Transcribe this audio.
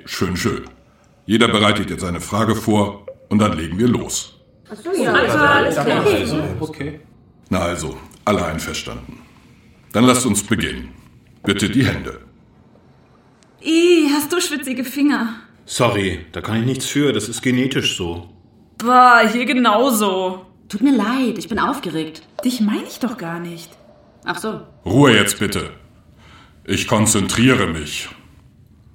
schön. Jeder bereitet jetzt eine Frage vor und dann legen wir los. Achso, ja. Alles klar. Okay. Na also, alle einverstanden. Dann lasst uns beginnen. Bitte die Hände. Hast du schwitzige Finger? Sorry, da kann ich nichts für, das ist genetisch so. Boah, hier genauso. Tut mir leid, ich bin aufgeregt. Dich meine ich doch gar nicht. Ach so. Ruhe jetzt bitte. Ich konzentriere mich.